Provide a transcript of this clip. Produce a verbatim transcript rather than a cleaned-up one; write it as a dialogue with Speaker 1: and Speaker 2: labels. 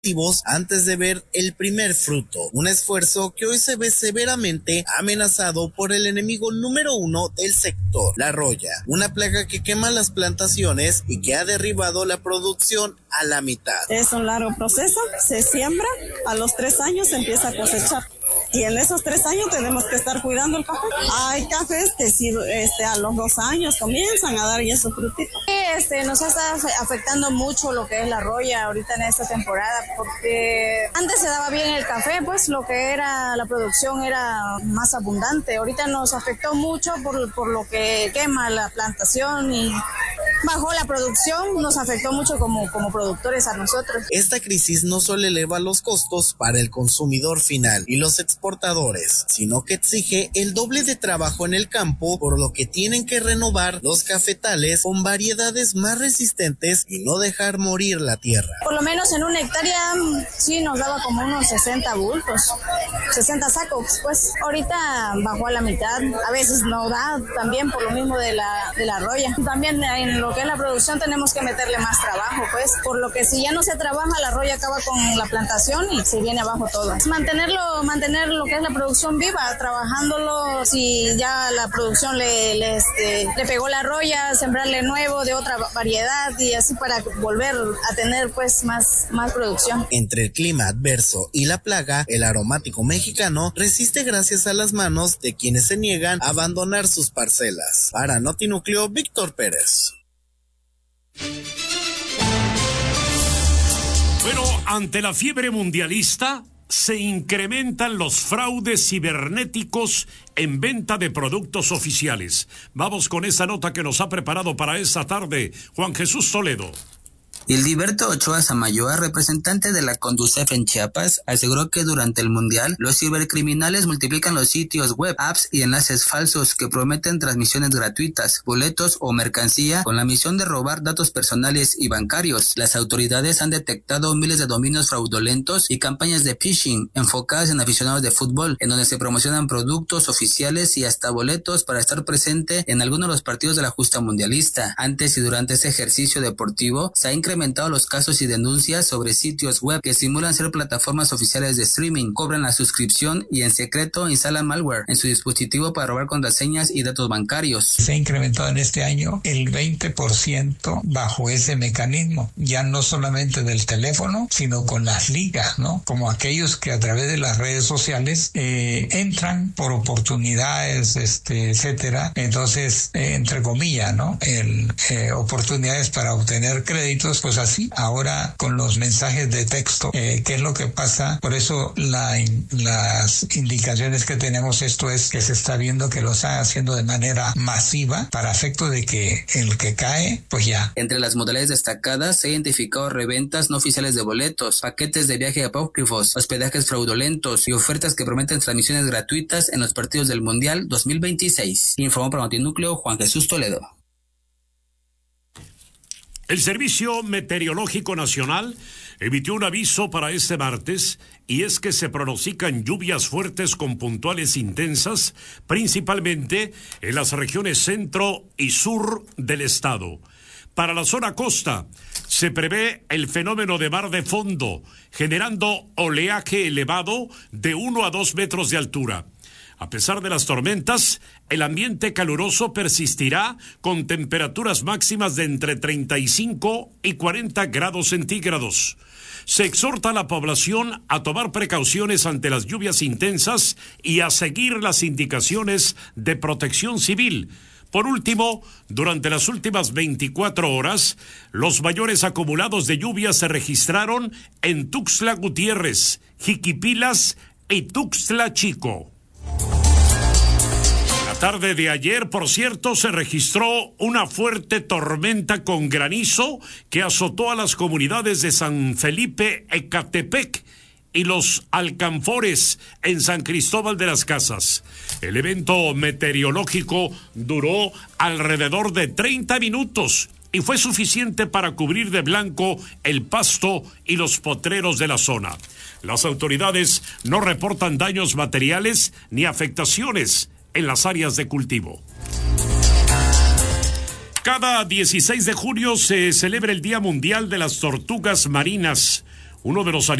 Speaker 1: antes de ver el primer fruto, un esfuerzo que hoy se ve severamente amenazado por el enemigo número uno del sector, la roya, una plaga que quema las plantaciones y que ha derribado la producción a la mitad.
Speaker 2: Es un largo proceso, se siembra, a los tres años se empieza a cosechar. Y en esos tres años tenemos que estar cuidando el café. Hay cafés que sí, este, a los dos años comienzan a dar ya su frutito.
Speaker 3: Este, nos está afectando mucho lo que es la roya ahorita en esta temporada, porque antes se daba bien el café, pues lo que era la producción era más abundante. Ahorita nos afectó mucho por, por lo que quema la plantación y bajó la producción, nos afectó mucho como, como productores a nosotros.
Speaker 1: Esta crisis no solo eleva los costos para el consumidor final y los exportadores, sino que exige el doble de trabajo en el campo, por lo que tienen que renovar los cafetales con variedades más resistentes y no dejar morir la tierra.
Speaker 3: Por lo menos en una hectárea sí nos daba como unos sesenta bultos, sesenta sacos, pues ahorita bajó a la mitad, a veces no da también por lo mismo de la, de la roya. También en lo que es la producción tenemos que meterle más trabajo, pues, por lo que si ya no se trabaja, la roya acaba con la plantación y se viene abajo todo. Mantenerlo, mantener lo que es la producción viva, trabajándolo, si ya la producción le, le, este, le pegó la roya, sembrarle nuevo de otra variedad y así para volver a tener pues más, más producción.
Speaker 1: Entre el clima adverso y la plaga, el aromático mexicano resiste gracias a las manos de quienes se niegan a abandonar sus parcelas. Para Notinúcleo, Víctor Pérez.
Speaker 4: Bueno, ante la fiebre mundialista, se incrementan los fraudes cibernéticos en venta de productos oficiales. Vamos con esa nota que nos ha preparado para esta tarde Juan Jesús Toledo.
Speaker 5: Hildiberto Ochoa Samayoa, representante de la Conducef en Chiapas, aseguró que durante el Mundial los cibercriminales multiplican los sitios web, apps y enlaces falsos que prometen transmisiones gratuitas, boletos o mercancía con la misión de robar datos personales y bancarios. Las autoridades han detectado miles de dominios fraudulentos y campañas de phishing enfocadas en aficionados de fútbol, en donde se promocionan productos oficiales y hasta boletos para estar presente en algunos de los partidos de la justa mundialista. Antes y durante ese ejercicio deportivo se ha incrementado incrementado los casos y denuncias sobre sitios web que simulan ser plataformas oficiales de streaming, cobran la suscripción y en secreto instalan malware en su dispositivo para robar contraseñas y datos bancarios.
Speaker 6: Se ha incrementado en este año el veinte por ciento bajo ese mecanismo, ya no solamente del teléfono, sino con las ligas, ¿no? Como aquellos que a través de las redes sociales eh, entran por oportunidades, este, etcétera. Entonces, eh, entre comillas, ¿no? El, eh, oportunidades para obtener créditos. Pues así, ahora con los mensajes de texto, eh, ¿qué es lo que pasa? Por eso la, las indicaciones que tenemos, esto es que se está viendo que lo están haciendo de manera masiva para efecto de que el que cae, pues ya.
Speaker 5: Entre las modalidades destacadas se ha identificado reventas no oficiales de boletos, paquetes de viaje apócrifos, hospedajes fraudulentos y ofertas que prometen transmisiones gratuitas en los partidos del Mundial dos mil veintiséis. Informó para Notinúcleo Juan Jesús Toledo.
Speaker 4: El Servicio Meteorológico Nacional emitió un aviso para este martes y es que se pronostican lluvias fuertes con puntuales intensas, principalmente en las regiones centro y sur del estado. Para la zona costa se prevé el fenómeno de mar de fondo, generando oleaje elevado de uno a dos metros de altura. A pesar de las tormentas, el ambiente caluroso persistirá con temperaturas máximas de entre treinta y cinco y cuarenta grados centígrados. Se exhorta a la población a tomar precauciones ante las lluvias intensas y a seguir las indicaciones de protección civil. Por último, durante las últimas veinticuatro horas, los mayores acumulados de lluvia se registraron en Tuxtla Gutiérrez, Jiquipilas y Tuxtla Chico. La tarde de ayer, por cierto, se registró una fuerte tormenta con granizo que azotó a las comunidades de San Felipe Ecatepec y los Alcanfores en San Cristóbal de las Casas. El evento meteorológico duró alrededor de treinta minutos y fue suficiente para cubrir de blanco el pasto y los potreros de la zona. Las autoridades no reportan daños materiales ni afectaciones en las áreas de cultivo. Cada dieciséis de junio se celebra el Día Mundial de las Tortugas Marinas, uno de los